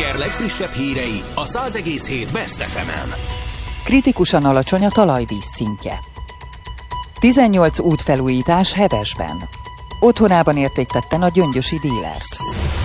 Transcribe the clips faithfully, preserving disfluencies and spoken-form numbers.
tenger legfrissebb hírei a száz egész hét Best ef emen. Kritikusan alacsony a talajvíz szintje. tizennyolc útfelújítás Hevesben. Otthonában értéktetten a gyöngyösi dílert.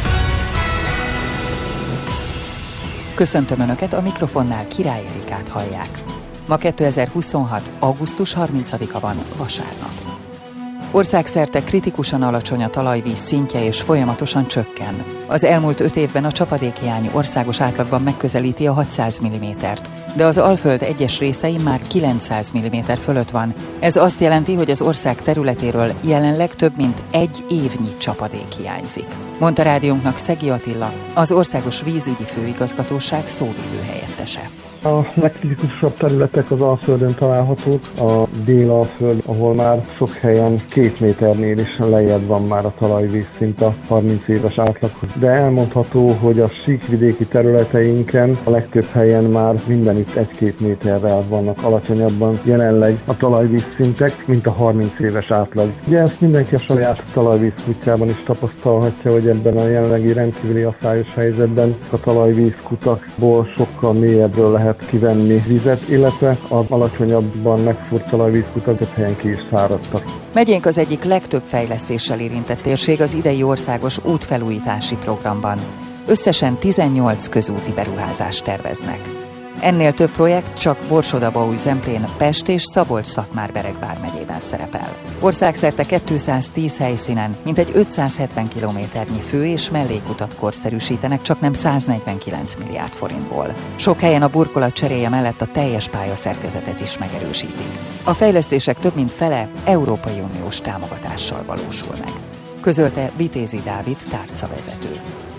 Köszöntöm Önöket, a mikrofonnál Király Erikát hallják. Ma kétezer-huszonhat. augusztus harmincadika van, vasárnap. Országszerte kritikusan alacsony a talajvíz szintje és folyamatosan csökken. Az elmúlt öt évben a csapadékhiány országos átlagban megközelíti a hatszáz millimétert, de az Alföld egyes részein már kilencszáz milliméter fölött van. Ez azt jelenti, hogy az ország területéről jelenleg több mint egy évnyi csapadék hiányzik. Mondta rádiónknak Szegi Attila, az Országos Vízügyi Főigazgatóság szóvivő helyettese. A legkritikusabb területek az Alföldön találhatók, a Dél-Alföld, ahol már sok helyen két méternél is lejjebb van már a talajvízszint a harminc éves átlaghoz. De elmondható, hogy a síkvidéki területeinken a legtöbb helyen már mindenütt egy-két méterrel vannak alacsonyabban jelenleg a talajvízszintek, mint a harminc éves átlag. Ugye ezt mindenki a saját talajvízkutyában is tapasztalhatja, hogy ebben a jelenlegi rendkívüli asszályos helyzetben a talajvízkutakból sokkal mélyebről lehet kivenni vizet, illetve az alacsonyabban megfúrt talajvízkutak több helyen ki is száradtak. Megyénk az egyik legtöbb fejlesztéssel érintett térség az idei országos útfelújítási programban. Összesen tizennyolc közúti beruházást terveznek. Ennél több projekt csak Borsod-Abaúj-Zemplén, Pest és Szabolcs-Szatmár-Bereg vármegyében szerepel. Országszerte kétszáztíz helyszínen mintegy ötszázhetven kilométernyi fő- és mellékutat korszerűsítenek csaknem száznegyvenkilenc milliárd forintból. Sok helyen a burkolat cseréje mellett a teljes pályaszerkezetet is megerősítik. A fejlesztések több mint fele Európai Uniós támogatással valósul meg, közölte Vitézi Dávid tárcavezető.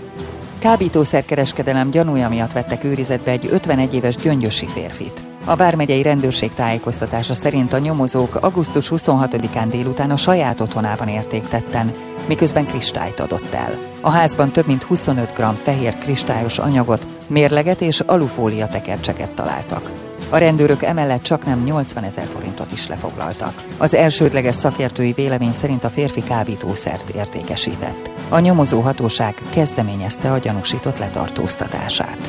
Kábítószerkereskedelem gyanúja miatt vettek őrizetbe egy ötvenegy éves gyöngyösi férfit. A vármegyei rendőrség tájékoztatása szerint a nyomozók augusztus huszonhatodikán délután a saját otthonában értéktetten, miközben kristályt adott el. A házban több mint huszonöt gramm fehér kristályos anyagot, mérleget és alufólia tekercseket találtak. A rendőrök emellett csaknem nyolcvanezer forintot is lefoglaltak. Az elsődleges szakértői vélemény szerint a férfi kábítószert értékesített. A nyomozó hatóság kezdeményezte a gyanúsított letartóztatását.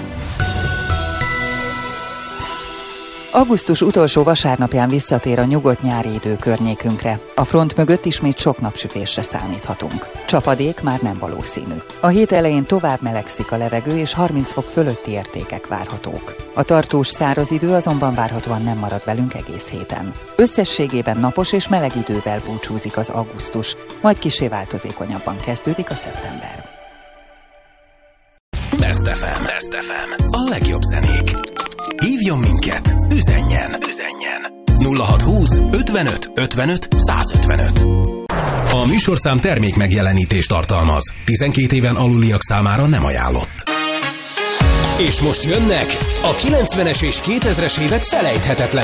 Augusztus utolsó vasárnapján visszatér a nyugodt nyári idő környékünkre. A front mögött ismét sok napsütésre számíthatunk. Csapadék már nem valószínű. A hét elején tovább melegszik a levegő, és harminc fok fölötti értékek várhatók. A tartós száraz idő azonban várhatóan nem marad velünk egész héten. Összességében napos és meleg idővel búcsúzik az augusztus, majd kissé változékonyabban kezdődik a szeptember. Best ef em. Best ef em. A legjobb zenék. Hívjon minket, üzenjen, üzenjen. nulla hatszázhúsz ötvenöt ötvenöt százötvenöt. A műsorszám termék megjelenítést tartalmaz. tizenkét éven aluliak számára nem ajánlott. És most jönnek a kilencvenes és kétezres évek felejthetetlen